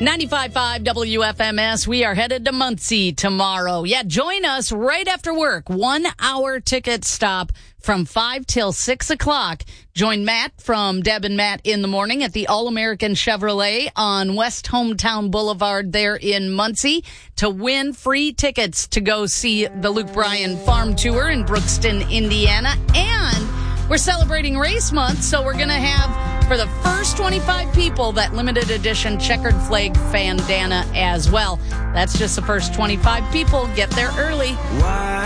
95.5 WFMS. We are headed to Muncie tomorrow. Yeah, join us right after work. 1 hour ticket stop from 5 till 6 o'clock. Join Matt from Deb and Matt in the morning at the All-American Chevrolet on West Hometown Boulevard there in Muncie to win free tickets to go see the Luke Bryan Farm Tour in Brookston, Indiana. And we're celebrating Race Month, so we're going to have, for the first 25 people, that limited edition checkered flag bandana as well. That's just the first 25 people. Get there early.